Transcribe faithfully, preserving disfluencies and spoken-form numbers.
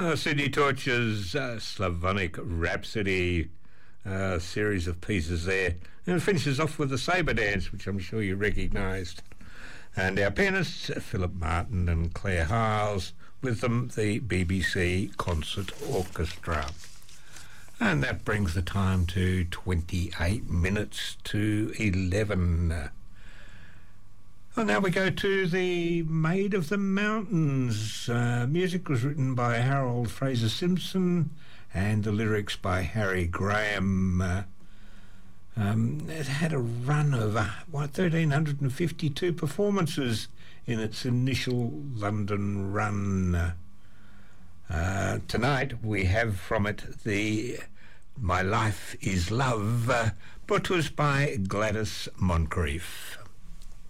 Uh, Sydney Torch's uh, Slavonic Rhapsody, a series of pieces there. And it finishes off with the Sabre Dance, which I'm sure you recognised. And our pianists, Philip Martin and Claire Hiles, with them the B B C Concert Orchestra. And that brings the time to twenty-eight minutes to eleven. Well, now we go to the Maid of the Mountains. Uh, music was written by Harold Fraser Simpson and the lyrics by Harry Graham. Uh, um, it had a run of uh, what, one thousand three hundred fifty-two performances in its initial London run. Uh, tonight we have from it the My Life is Love, uh, but was by Gladys Moncrief.